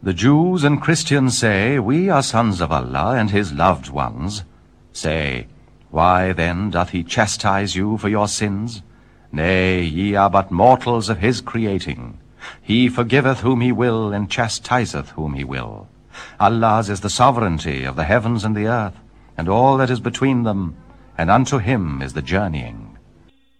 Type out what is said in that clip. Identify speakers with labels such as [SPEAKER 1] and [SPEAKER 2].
[SPEAKER 1] The Jews and Christians say, we are sons of Allah and his loved ones. Say, why then doth he chastise you for your sins? Nay, ye are but mortals of his creating. He forgiveth whom he will, and chastiseth whom he will. Allah's is the sovereignty of the heavens and the earth, and all that is between them, and unto him is the journeying.